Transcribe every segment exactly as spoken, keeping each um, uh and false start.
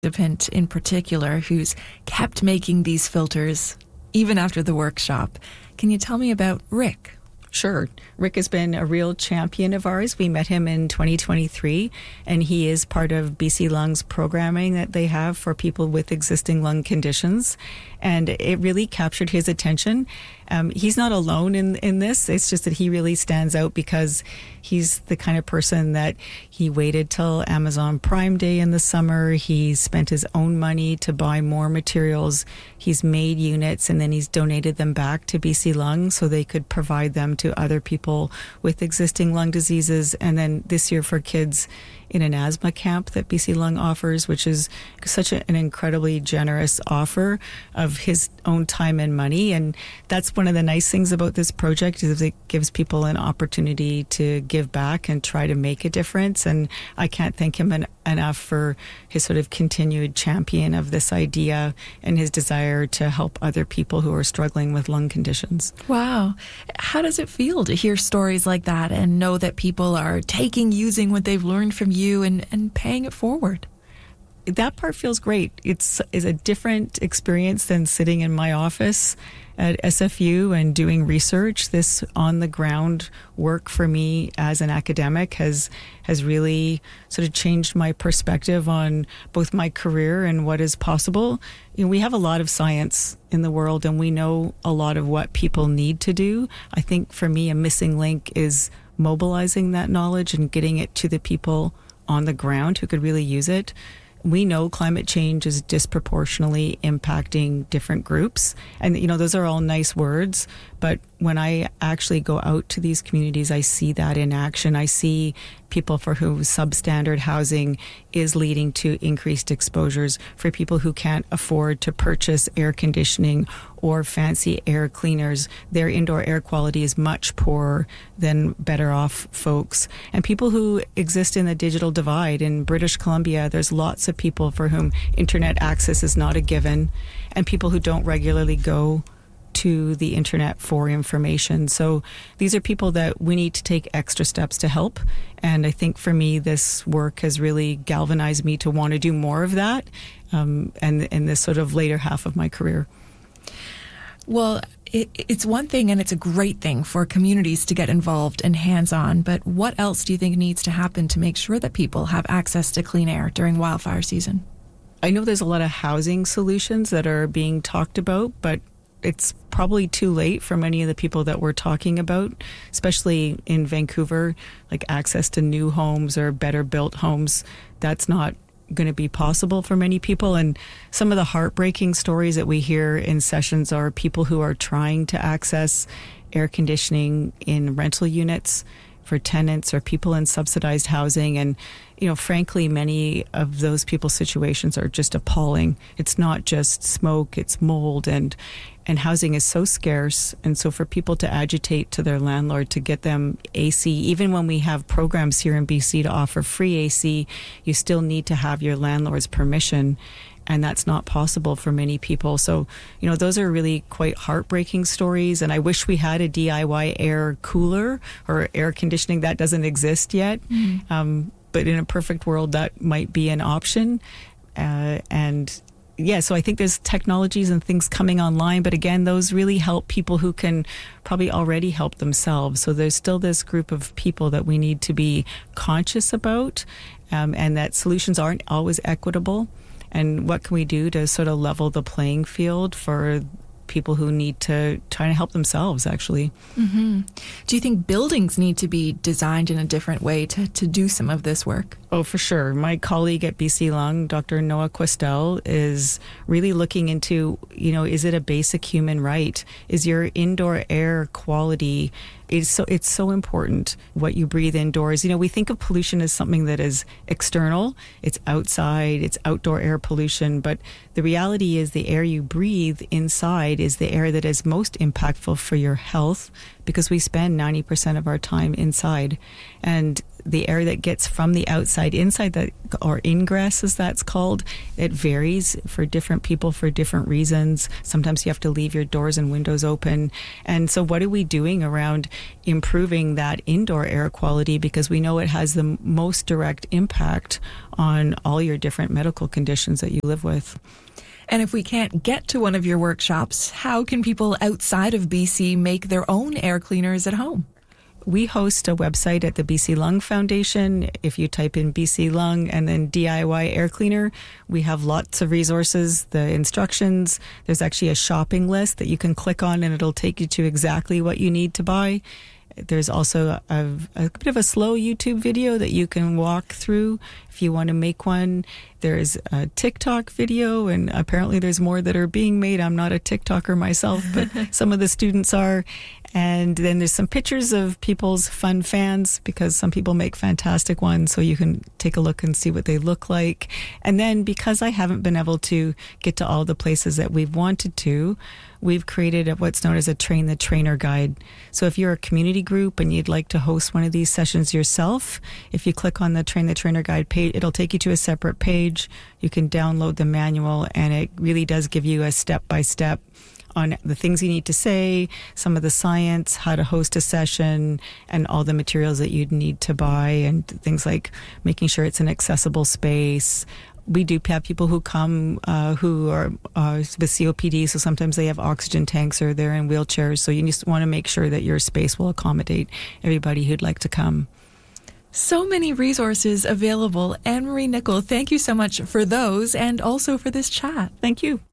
participant in particular who's kept making these filters even after the workshop. Can you tell me about Rick? Sure. Rick has been a real champion of ours. We met him in twenty twenty-three, and he is part of B C Lung's programming that they have for people with existing lung conditions. And it really captured his attention. Um, he's not alone in, in this. It's just that he really stands out because he's the kind of person that he waited till Amazon Prime Day in the summer. He spent his own money to buy more materials. He's made units and then he's donated them back to B C Lung so they could provide them to other people with existing lung diseases. And then this year for kids in an asthma camp that B C Lung offers, which is such a, an incredibly generous offer of his own time and money. And that's one of the nice things about this project is it gives people an opportunity to give back and try to make a difference. And I can't thank him en- enough for his sort of continued champion of this idea and his desire to help other people who are struggling with lung conditions. Wow. How does it feel to hear stories like that and know that people are taking, using what they've learned from you and, and paying it forward? That part feels great. It's is a different experience than sitting in my office at S F U and doing research. This on-the-ground work for me as an academic has has really sort of changed my perspective on both my career and what is possible. You know, we have a lot of science in the world and we know a lot of what people need to do. I think for me, a missing link is mobilizing that knowledge and getting it to the people on the ground who could really use it. We know climate change is disproportionately impacting different groups. And, you know, those are all nice words. But when I actually go out to these communities, I see that in action. I see people for whom substandard housing is leading to increased exposures, for people who can't afford to purchase air conditioning or fancy air cleaners. Their indoor air quality is much poorer than better off folks. And people who exist in the digital divide. In British Columbia, there's lots of people for whom internet access is not a given, and people who don't regularly go to the internet for information. So these are people that we need to take extra steps to help. And I think for me, this work has really galvanized me to want to do more of that um, and in this sort of later half of my career. Well, it, it's one thing and it's a great thing for communities to get involved and hands-on, but what else do you think needs to happen to make sure that people have access to clean air during wildfire season? I know there's a lot of housing solutions that are being talked about, but it's probably too late for many of the people that we're talking about, especially in Vancouver, like access to new homes or better built homes. That's not going to be possible for many people. And some of the heartbreaking stories that we hear in sessions are people who are trying to access air conditioning in rental units for tenants or people in subsidized housing. And, you know, frankly, many of those people's situations are just appalling. It's not just smoke, it's mold, and and housing is so scarce. And so for people to agitate to their landlord to get them A C, even when we have programs here in B C to offer free A C, you still need to have your landlord's permission. And that's not possible for many people. So, you know, those are really quite heartbreaking stories. And I wish we had a D I Y air cooler or air conditioning. That doesn't exist yet. Mm-hmm. Um, but in a perfect world, that might be an option. Uh, and yeah, so I think there's technologies and things coming online. But again, those really help people who can probably already help themselves. So there's still this group of people that we need to be conscious about, um, and that solutions aren't always equitable. And what can we do to sort of level the playing field for people who need to try to help themselves, actually? Mm-hmm. Do you think buildings need to be designed in a different way to, to do some of this work? Oh, for sure. My colleague at B C Lung, Doctor Noah Questel, is really looking into, you know, is it a basic human right? Is your indoor air quality, it's so, it's so important what you breathe indoors. You know, we think of pollution as something that is external. It's outside, it's outdoor air pollution. But the reality is the air you breathe inside is the air that is most impactful for your health, because we spend ninety percent of our time inside. And the air that gets from the outside inside, that or ingress as that's called, it varies for different people for different reasons. Sometimes you have to leave your doors and windows open. And so what are we doing around improving that indoor air quality? Because we know it has the most direct impact on all your different medical conditions that you live with. And if we can't get to one of your workshops, how can people outside of B C make their own air cleaners at home? We host a website at the B C Lung Foundation. If you type in B C Lung and then D I Y air cleaner, we have lots of resources, the instructions. There's actually a shopping list that you can click on and it'll take you to exactly what you need to buy. There's also a, a bit of a slow YouTube video that you can walk through if you want to make one. There's a TikTok video, and apparently there's more that are being made. I'm not a TikToker myself, but some of the students are. And then there's some pictures of people's fun fans, because some people make fantastic ones, so you can take a look and see what they look like. And then because I haven't been able to get to all the places that we've wanted to, we've created a, what's known as a Train the Trainer guide. So if you're a community group and you'd like to host one of these sessions yourself, if you click on the Train the Trainer guide page, it'll take you to a separate page. You can download the manual, and it really does give you a step-by-step on the things you need to say, some of the science, how to host a session, and all the materials that you'd need to buy, and things like making sure it's an accessible space. We do have people who come uh, who are uh, with C O P D, so sometimes they have oxygen tanks or they're in wheelchairs, so you just want to make sure that your space will accommodate everybody who'd like to come. So many resources available. Anne-Marie Nicol, thank you so much for those and also for this chat. Thank you.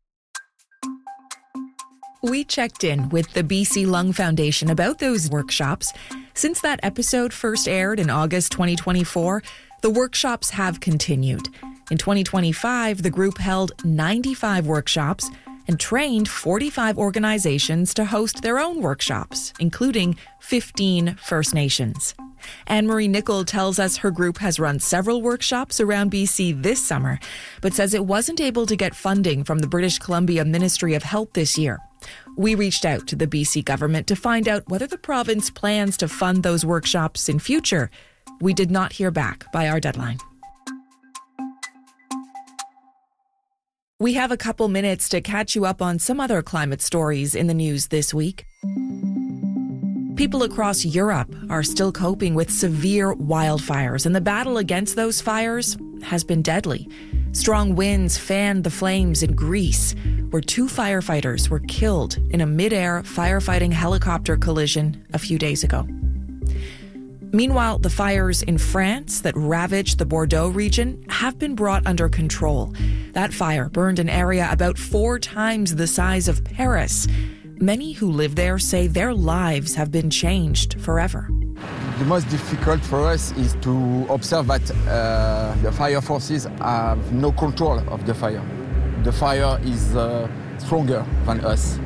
We checked in with the B C Lung Foundation about those workshops. Since that episode first aired in August twenty twenty-four, the workshops have continued. In twenty twenty-five, the group held ninety-five workshops and trained forty-five organizations to host their own workshops, including fifteen First Nations. Anne-Marie Nicol tells us her group has run several workshops around B C this summer, but says it wasn't able to get funding from the British Columbia Ministry of Health this year. We reached out to the B C government to find out whether the province plans to fund those workshops in future. We did not hear back by our deadline. We have a couple minutes to catch you up on some other climate stories in the news this week. People across Europe are still coping with severe wildfires, and the battle against those fires has been deadly. Strong winds fanned the flames in Greece, where two firefighters were killed in a mid-air firefighting helicopter collision a few days ago. Meanwhile, the fires in France that ravaged the Bordeaux region have been brought under control. That fire burned an area about four times the size of Paris. Many who live there say their lives have been changed forever. The most difficult for us is to observe that uh, the fire forces have no control of the fire. The fire is uh, stronger than us.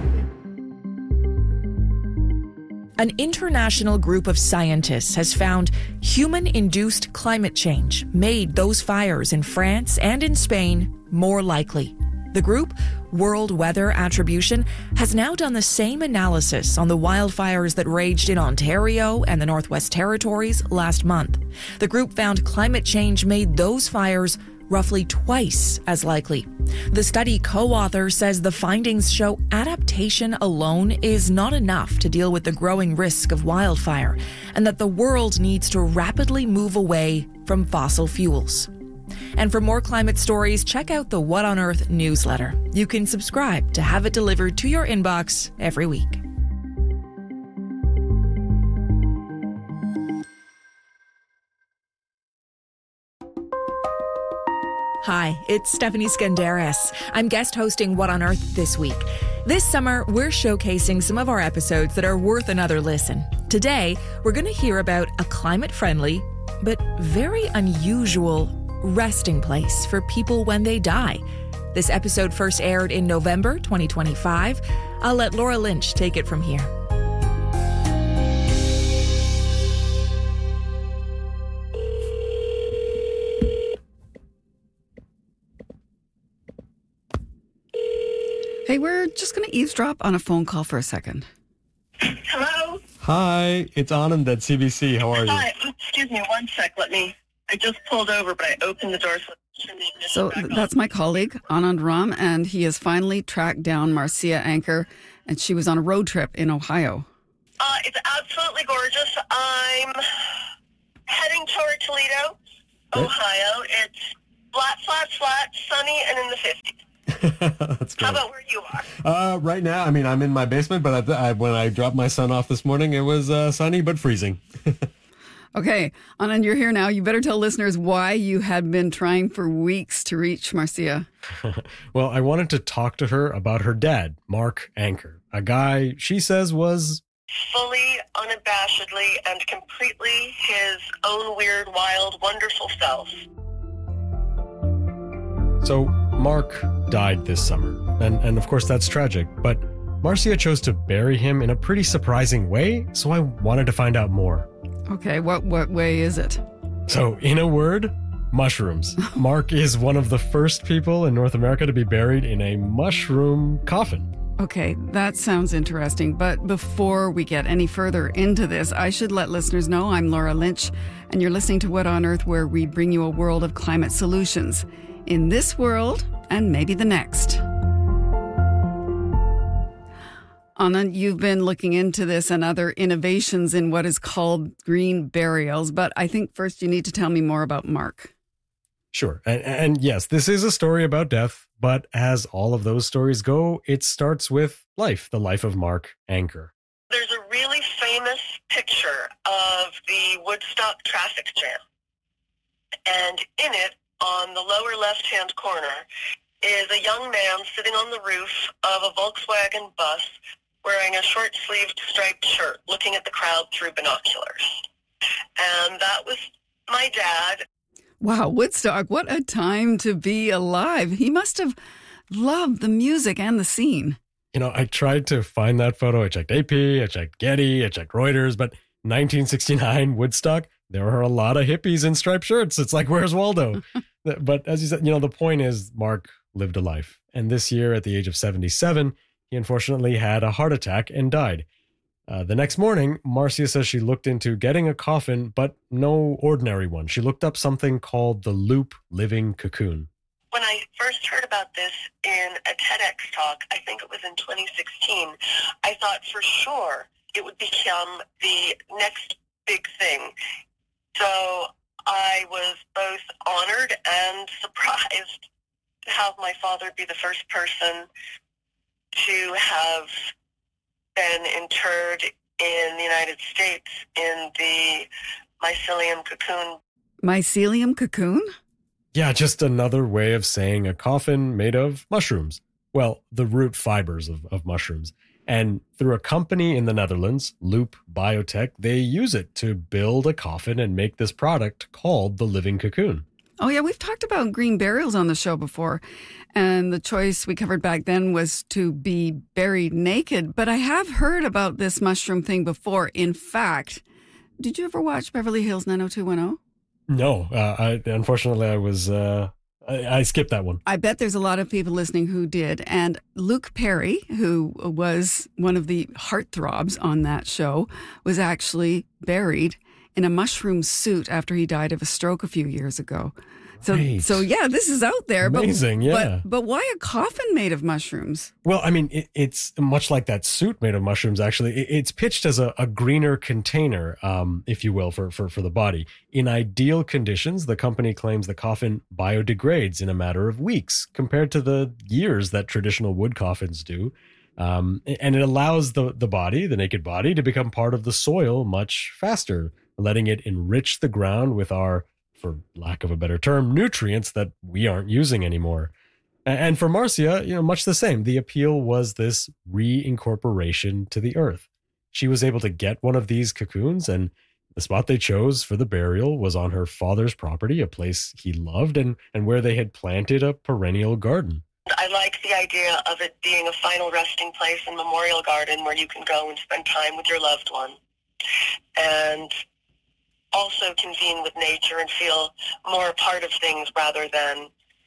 An international group of scientists has found human-induced climate change made those fires in France and in Spain more likely. The group, World Weather Attribution, has now done the same analysis on the wildfires that raged in Ontario and the Northwest Territories last month. The group found climate change made those fires roughly twice as likely. The study co-author says the findings show adaptation alone is not enough to deal with the growing risk of wildfire, and that the world needs to rapidly move away from fossil fuels. And for more climate stories, check out the What on Earth newsletter. You can subscribe to have it delivered to your inbox every week. Hi, it's Stephanie Skandaris. I'm guest hosting What on Earth this week. This summer, we're showcasing some of our episodes that are worth another listen. Today, we're going to hear about a climate-friendly, but very unusual resting place for people when they die. This episode first aired in November twenty twenty-five. I'll let Laura Lynch take it from here. Hey, we're just going to eavesdrop on a phone call for a second. Hello? Hi, it's Anand at C B C. How are you? Hi. Excuse me one sec. Let me, I just pulled over, but I opened the door. So, So th- that's my colleague, Anand Ram, and he has finally tracked down Marcia Anchor, and she was on a road trip in Ohio. Uh, it's absolutely gorgeous. I'm heading toward Toledo, Ohio. It's flat, flat, flat, sunny, and in the fifties. That's great. How about where you are? Uh, right now, I mean, I'm in my basement, but I, I, when I dropped my son off this morning, it was uh, sunny but freezing. Okay, Anand, you're here now. You better tell listeners why you had been trying for weeks to reach Marcia. Well, I wanted to talk to her about her dad, Mark Anchor, a guy she says was Fully, unabashedly, and completely his own weird, wild, wonderful self. So Mark died this summer, and, and of course that's tragic, but Marcia chose to bury him in a pretty surprising way, so I wanted to find out more. Okay, what, what way is it? So, in a word, mushrooms. Mark is one of the first people in North America to be buried in a mushroom coffin. Okay, that sounds interesting. But before we get any further into this, I should let listeners know I'm Laura Lynch, and you're listening to What on Earth, where we bring you a world of climate solutions. In this world, and maybe the next. Anand, you've been looking into this and other innovations in what is called green burials, but I think first you need to tell me more about Mark. Sure. And, and yes, this is a story about death, but as all of those stories go, it starts with life, the life of Mark Anchor. There's a really famous picture of the Woodstock traffic jam. And in it, on the lower left-hand corner, is a young man sitting on the roof of a Volkswagen bus wearing a short-sleeved striped shirt, looking at the crowd through binoculars. And that was my dad. Wow, Woodstock, what a time to be alive. He must have loved the music and the scene. You know, I tried to find that photo. I checked A P, I checked Getty, I checked Reuters, but nineteen sixty-nine Woodstock, there were a lot of hippies in striped shirts. It's like, where's Waldo? But as you said, you know, the point is Mark lived a life. And this year, at the age of seventy-seven, he unfortunately had a heart attack and died. Uh, the next morning, Marcia says she looked into getting a coffin, but no ordinary one. She looked up something called the Loop Living Cocoon. When I first heard about this in a TEDx talk, I think it was in twenty sixteen, I thought for sure it would become the next big thing. So I was both honored and surprised to have my father be the first person to have been interred in the United States in the mycelium cocoon. Mycelium cocoon? Yeah, just another way of saying a coffin made of mushrooms. Well, the root fibers of, of mushrooms. And through a company in the Netherlands, Loop Biotech, they use it to build a coffin and make this product called the Living Cocoon. Oh, yeah, we've talked about green burials on the show before. And the choice we covered back then was to be buried naked. But I have heard about this mushroom thing before. In fact, did you ever watch Beverly Hills nine oh two one oh? No, uh, I, unfortunately, I was uh, I, I skipped that one. I bet there's a lot of people listening who did. And Luke Perry, who was one of the heartthrobs on that show, was actually buried in a mushroom suit after he died of a stroke a few years ago. So, right. so yeah, this is out there. Amazing, but, yeah. But, but why a coffin made of mushrooms? Well, I mean, it, it's much like that suit made of mushrooms, actually. It, it's pitched as a, a greener container, um, if you will, for, for, for the body. In ideal conditions, the company claims the coffin biodegrades in a matter of weeks compared to the years that traditional wood coffins do. Um, and it allows the, the body, the naked body, to become part of the soil much faster, letting it enrich the ground with our, for lack of a better term, nutrients that we aren't using anymore. And for Marcia, you know, much the same. The appeal was this reincorporation to the earth. She was able to get one of these cocoons, and the spot they chose for the burial was on her father's property, a place he loved, and, and where they had planted a perennial garden. I like the idea of it being a final resting place and memorial garden where you can go and spend time with your loved one. And also convene with nature and feel more a part of things rather than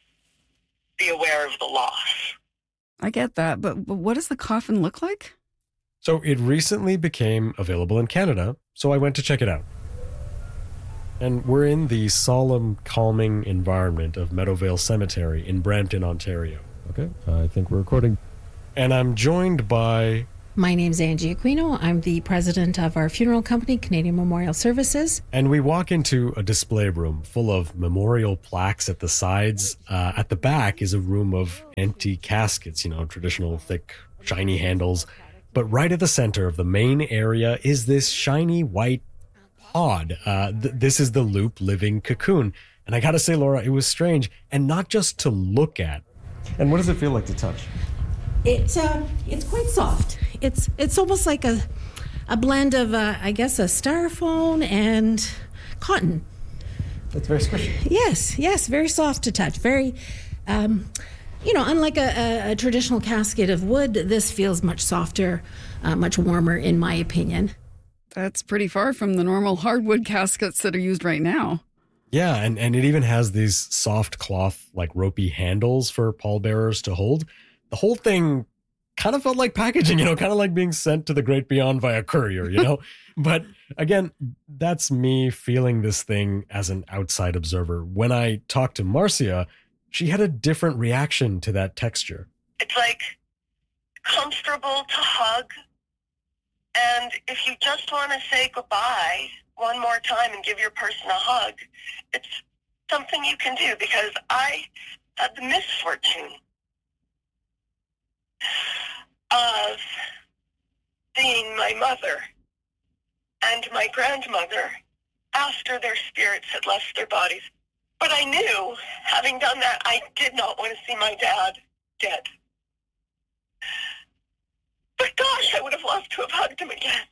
be aware of the loss. I get that, but, but what does the coffin look like? So it recently became available in Canada, so I went to check it out. And we're in the solemn, calming environment of Meadowvale Cemetery in Brampton, Ontario. Okay, I think we're recording. And I'm joined by... My name's Angie Aquino. I'm the president of our funeral company, Canadian Memorial Services. And we walk into a display room full of memorial plaques at the sides. Uh, at the back is a room of empty caskets, you know, traditional thick, shiny handles. But right at the center of the main area is this shiny white pod. Uh, th- this is the Loop living cocoon. And I gotta say, Laura, it was strange. And not just to look at. And what does it feel like to touch? It's uh, it's quite soft. It's it's almost like a a blend of uh, I guess a styrofoam and cotton. It's very squishy. Yes, yes, very soft to touch. Very, um, you know, unlike a, a, a traditional casket of wood, this feels much softer, uh, much warmer, in my opinion. That's pretty far from the normal hardwood caskets that are used right now. Yeah, and, and it even has these soft cloth, like ropey handles for pallbearers to hold. The whole thing kind of felt like packaging, you know, kind of like being sent to the great beyond via courier, you know? But again, that's me feeling this thing as an outside observer. When I talked to Marcia, she had a different reaction to that texture. It's like comfortable to hug. And if you just want to say goodbye one more time and give your person a hug, it's something you can do, because I had the misfortune of seeing my mother and my grandmother after their spirits had left their bodies. But I knew, having done that, I did not want to see my dad dead. But gosh, I would have loved to have hugged him again.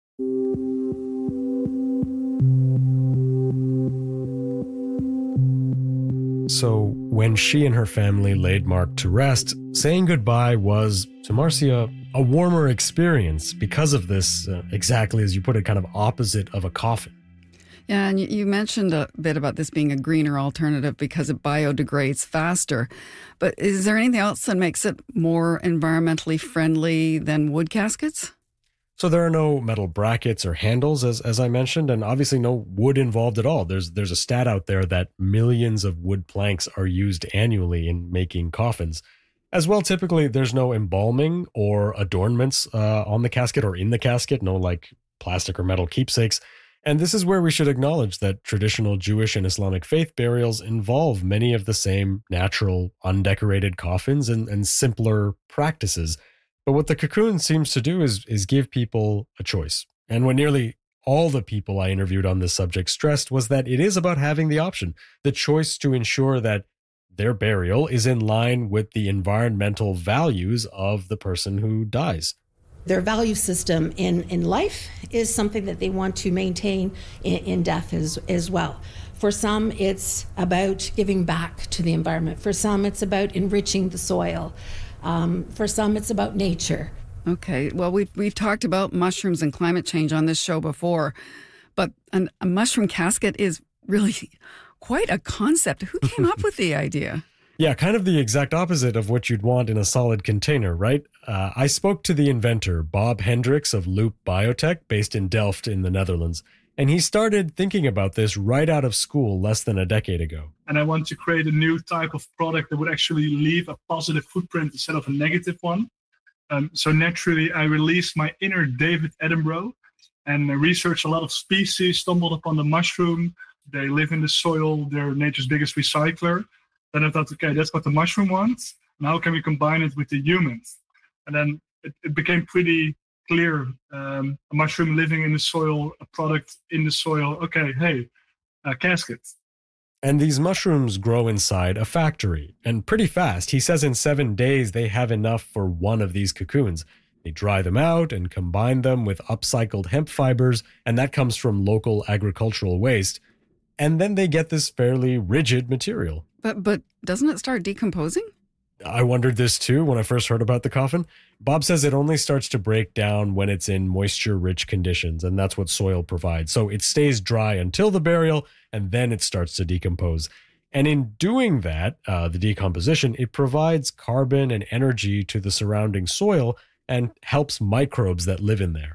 So when she and her family laid Mark to rest, saying goodbye was, to Marcia, a warmer experience because of this, uh, exactly as you put it, kind of opposite of a coffin. Yeah, and you mentioned a bit about this being a greener alternative because it biodegrades faster. But is there anything else that makes it more environmentally friendly than wood caskets? So there are no metal brackets or handles, as as I mentioned, and obviously no wood involved at all. There's there's a stat out there that millions of wood planks are used annually in making coffins. As well, typically there's no embalming or adornments uh, on the casket or in the casket, no like plastic or metal keepsakes. And this is where we should acknowledge that traditional Jewish and Islamic faith burials involve many of the same natural, undecorated coffins and, and simpler practices. But what the cocoon seems to do is is give people a choice. And what nearly all the people I interviewed on this subject stressed was that it is about having the option, the choice to ensure that their burial is in line with the environmental values of the person who dies. Their value system in, in life is something that they want to maintain in, in death as, as well. For some, it's about giving back to the environment. For some, it's about enriching the soil. Um, for some, it's about nature. Okay, well, we've, we've talked about mushrooms and climate change on this show before, but an, a mushroom casket is really quite a concept. Who came up with the idea? Yeah, kind of the exact opposite of what you'd want in a solid container, right? Uh, I spoke to the inventor, Bob Hendricks of Loop Biotech, based in Delft in the Netherlands. And he started thinking about this right out of school less than a decade ago. And I want to create a new type of product that would actually leave a positive footprint instead of a negative one. Um, so naturally, I released my inner David Attenborough and researched a lot of species, stumbled upon the mushroom. They live in the soil. They're nature's biggest recycler. Then I thought, okay, that's what the mushroom wants. And how can we combine it with the humans? And then it, it became pretty clear. Um, a mushroom living in the soil, a product in the soil. Okay, hey, a casket. And these mushrooms grow inside a factory, and pretty fast. He says in seven days they have enough for one of these cocoons. They dry them out and combine them with upcycled hemp fibers, and that comes from local agricultural waste. And then they get this fairly rigid material. But but doesn't it start decomposing? I wondered this too when I first heard about the coffin. Bob says it only starts to break down when it's in moisture-rich conditions, and that's what soil provides. So it stays dry until the burial, and then it starts to decompose. And in doing that, uh, the decomposition, it provides carbon and energy to the surrounding soil and helps microbes that live in there.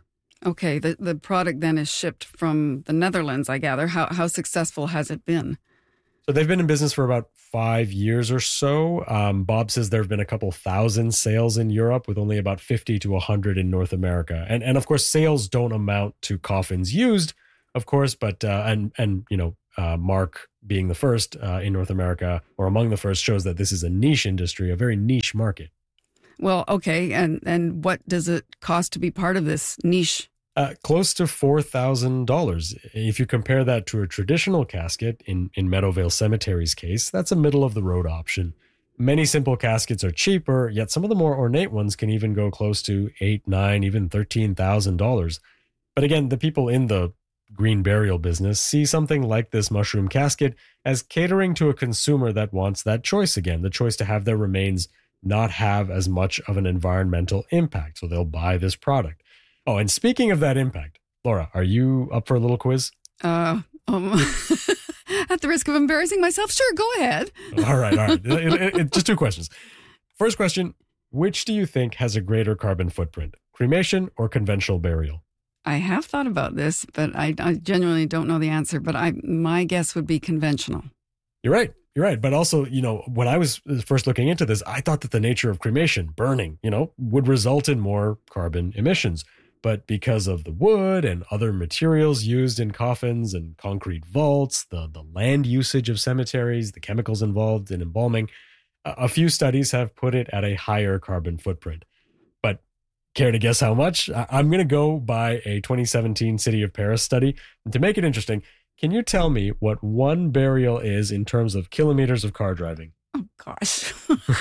Okay, the, the product then is shipped from the Netherlands, I gather. How how successful has it been? So they've been in business for about five years or so. Um, Bob says there have been a couple thousand sales in Europe with only about fifty to one hundred in North America. And and of course, sales don't amount to coffins used, of course, but uh, and and you know, uh, Mark being the first uh, in North America or among the first shows that this is a niche industry, a very niche market. Well, okay, and and what does it cost to be part of this niche? Uh, close to four thousand dollars. If you compare that to a traditional casket, in, in Meadowvale Cemetery's case, that's a middle-of-the-road option. Many simple caskets are cheaper, yet some of the more ornate ones can even go close to eight, nine, even thirteen thousand dollars. But again, the people in the green burial business see something like this mushroom casket as catering to a consumer that wants that choice again, the choice to have their remains not have as much of an environmental impact. So they'll buy this product. Oh, and speaking of that impact, Laura, are you up for a little quiz? Uh, um, at the risk of embarrassing myself, sure, go ahead. All right, all right. It, it, it, just two questions. First question, which do you think has a greater carbon footprint, cremation or conventional burial? I have thought about this, but I, I genuinely don't know the answer, but I my guess would be conventional. You're right. You're right. But also, you know, when I was first looking into this, I thought that the nature of cremation, burning, you know, would result in more carbon emissions. But because of the wood and other materials used in coffins and concrete vaults, the, the land usage of cemeteries, the chemicals involved in embalming, a few studies have put it at a higher carbon footprint. But care to guess how much? I'm going to go by a twenty seventeen City of Paris study. And to make it interesting, can you tell me what one burial is in terms of kilometers of car driving? Oh, gosh.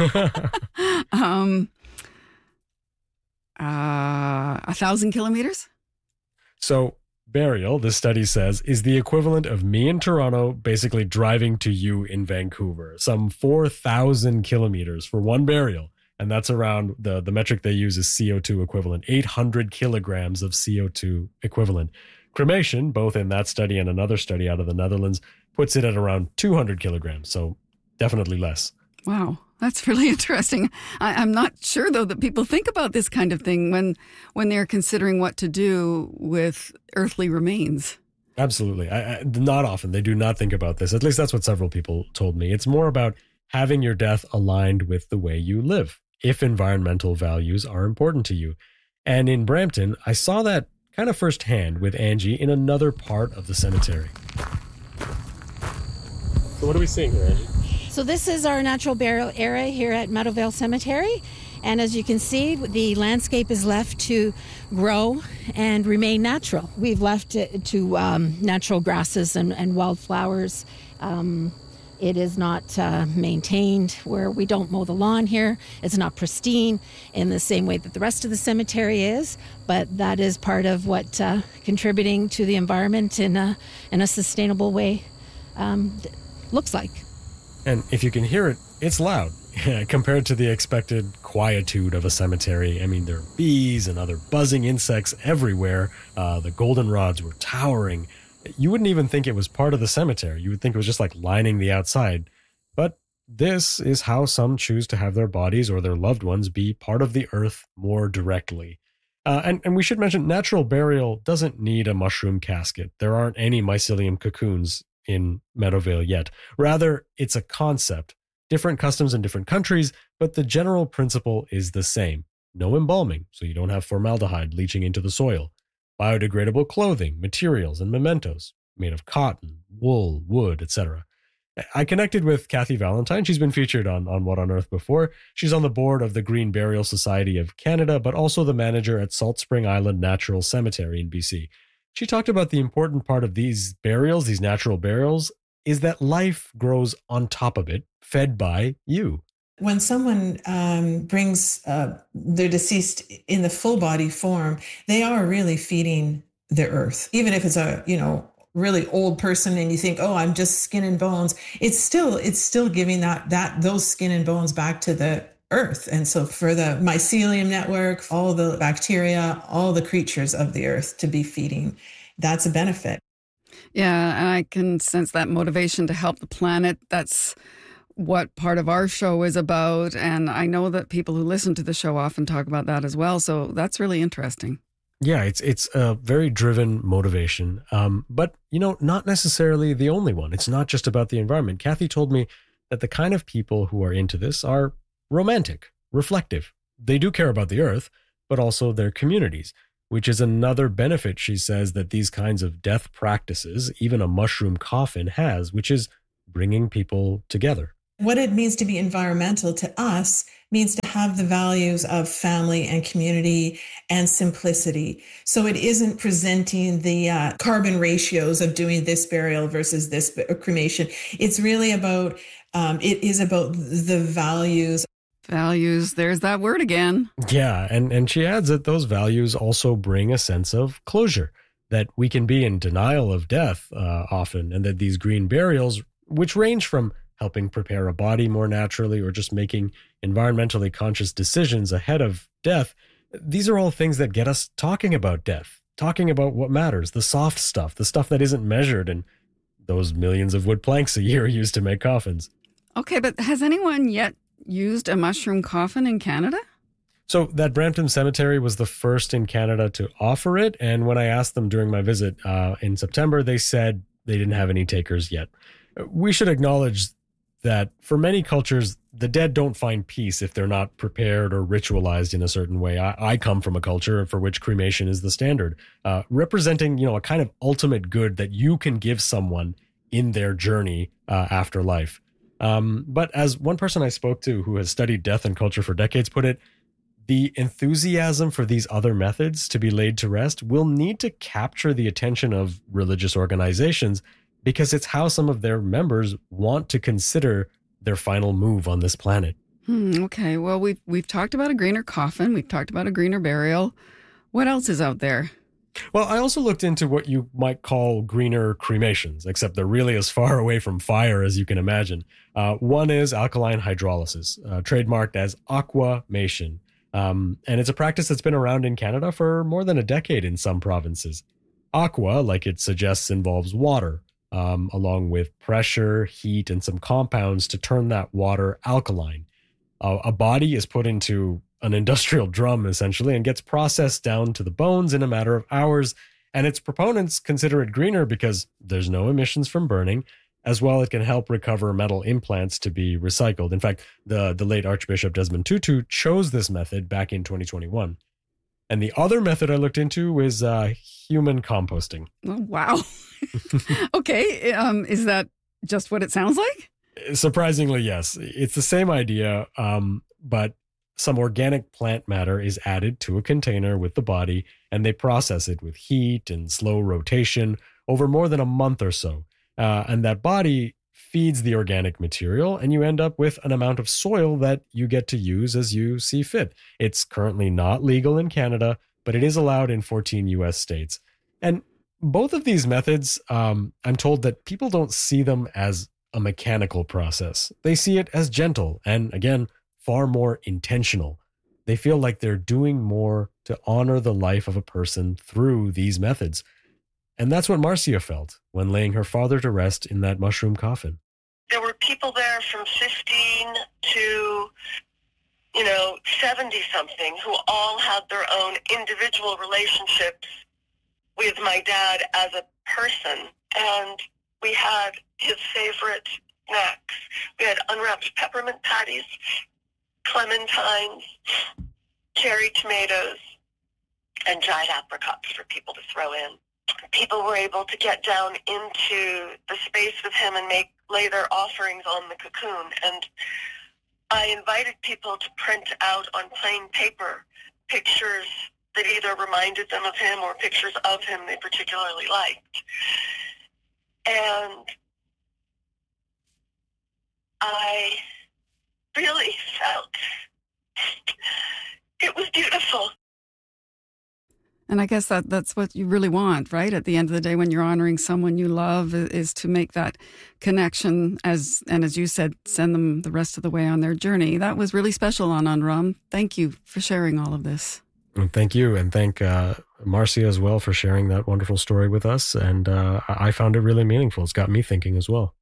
um... Uh, a thousand kilometers? So burial, this study says, is the equivalent of me in Toronto basically driving to you in Vancouver. Some four thousand kilometers for one burial. And that's around, the, the metric they use is C O two equivalent, eight hundred kilograms of C O two equivalent. Cremation, both in that study and another study out of the Netherlands, puts it at around two hundred kilograms. So definitely less. Wow. That's really interesting. I, I'm not sure, though, that people think about this kind of thing when when they're considering what to do with earthly remains. Absolutely. I, I, not often. They do not think about this. At least that's what several people told me. It's more about having your death aligned with the way you live, if environmental values are important to you. And in Brampton, I saw that kind of firsthand with Angie in another part of the cemetery. So what are we seeing here, Angie? So this is our natural burial area here at Meadowvale Cemetery. And as you can see, the landscape is left to grow and remain natural. We've left it to um, natural grasses and, and wildflowers. Um, it is not uh, maintained where we don't mow the lawn here. It's not pristine in the same way that the rest of the cemetery is, but that is part of what uh, contributing to the environment in a, in a sustainable way um, looks like. And if you can hear it, it's loud compared to the expected quietude of a cemetery. I mean, there are bees and other buzzing insects everywhere. Uh, the goldenrods were towering. You wouldn't even think it was part of the cemetery. You would think it was just like lining the outside. But this is how some choose to have their bodies or their loved ones be part of the earth more directly. Uh, and, and we should mention, natural burial doesn't need a mushroom casket. There aren't any mycelium cocoons in Meadowvale yet. Rather, it's a concept. Different customs in different countries, but the general principle is the same. No embalming, so you don't have formaldehyde leaching into the soil. Biodegradable clothing, materials, and mementos made of cotton, wool, wood, et cetera. I connected with Kathy Valentine. She's been featured on, on What on Earth before. She's on the board of the Green Burial Society of Canada, but also the manager at Salt Spring Island Natural Cemetery in B C. She talked about the important part of these burials, these natural burials, is that life grows on top of it, fed by you. When someone um, brings uh, their deceased in the full body form, they are really feeding the earth. Even if it's a, you know, really old person and you think, oh, I'm just skin and bones, it's still, it's still giving that, that, those skin and bones back to the earth. And so for the mycelium network, all the bacteria, all the creatures of the earth to be feeding, that's a benefit. Yeah, and I can sense that motivation to help the planet. That's what part of our show is about. And I know that people who listen to the show often talk about that as well. So that's really interesting. Yeah, it's it's a very driven motivation, um, but, you know, not necessarily the only one. It's not just about the environment. Kathy told me that the kind of people who are into this are romantic, reflective. They do care about the earth, but also their communities, which is another benefit, she says, that these kinds of death practices, even a mushroom coffin, has, which is bringing people together. What it means to be environmental to us means to have the values of family and community and simplicity. So it isn't presenting the uh, carbon ratios of doing this burial versus this cremation. It's really about, um, it is about the values. Values, there's that word again. Yeah, and, and she adds that those values also bring a sense of closure, that we can be in denial of death uh, often, and that these green burials, which range from helping prepare a body more naturally or just making environmentally conscious decisions ahead of death, these are all things that get us talking about death, talking about what matters, the soft stuff, the stuff that isn't measured in those millions of wood planks a year used to make coffins. Okay, but has anyone yet used a mushroom coffin in Canada? So that Brampton Cemetery was the first in Canada to offer it. And when I asked them during my visit uh, in September, they said they didn't have any takers yet. We should acknowledge that for many cultures, the dead don't find peace if they're not prepared or ritualized in a certain way. I, I come from a culture for which cremation is the standard, uh, representing, you know, a kind of ultimate good that you can give someone in their journey uh, after life. Um, but as one person I spoke to who has studied death and culture for decades put it, the enthusiasm for these other methods to be laid to rest will need to capture the attention of religious organizations, because it's how some of their members want to consider their final move on this planet. Hmm, okay, well, we've, we've talked about a greener coffin. We've talked about a greener burial. What else is out there? Well, I also looked into what you might call greener cremations, except they're really as far away from fire as you can imagine. Uh, one is alkaline hydrolysis, uh, trademarked as aquamation. Um, and it's a practice that's been around in Canada for more than a decade in some provinces. Aqua, like it suggests, involves water, Um, along with pressure, heat, and some compounds to turn that water alkaline. Uh, a body is put into an industrial drum, essentially, and gets processed down to the bones in a matter of hours. And its proponents consider it greener because there's no emissions from burning. As well, it can help recover metal implants to be recycled. In fact, the, the late Archbishop Desmond Tutu chose this method back in twenty twenty-one. And the other method I looked into is uh, human composting. Oh, wow. Okay. Um, is that just what it sounds like? Surprisingly, yes. It's the same idea, um, but some organic plant matter is added to a container with the body, and they process it with heat and slow rotation over more than a month or so. Uh, and that body feeds the organic material, and you end up with an amount of soil that you get to use as you see fit. It's currently not legal in Canada, but it is allowed in fourteen U S states. And both of these methods, um, I'm told that people don't see them as a mechanical process. They see it as gentle and, again, far more intentional. They feel like they're doing more to honor the life of a person through these methods. And that's what Marcia felt when laying her father to rest in that mushroom coffin. There were people there from fifteen to, you know, seventy-something who all had their own individual relationships with my dad as a person. And we had his favorite snacks. We had unwrapped peppermint patties, clementines, cherry tomatoes, and dried apricots for people to throw in. People were able to get down into the space with him and make lay their offerings on the cocoon. And I invited people to print out on plain paper pictures that either reminded them of him or pictures of him they particularly liked. And I really felt it was beautiful. And I guess that that's what you really want, right? At the end of the day, when you're honoring someone you love, is to make that connection, as and as you said, send them the rest of the way on their journey. That was really special, Anand Ram. Thank you for sharing all of this. And thank you. And thank uh, Marcia as well for sharing that wonderful story with us. And uh, I found it really meaningful. It's got me thinking as well.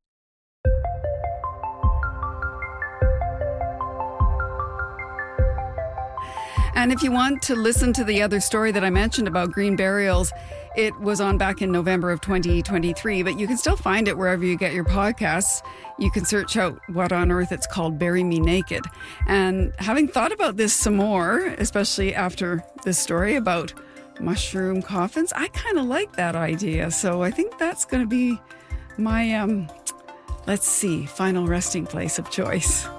And if you want to listen to the other story that I mentioned about green burials, it was on back in November of twenty twenty-three, but you can still find it wherever you get your podcasts. You can search out what on earth it's called, Bury Me Naked. And having thought about this some more, especially after this story about mushroom coffins, I kind of like that idea. So I think that's going to be my, um, let's see, final resting place of choice.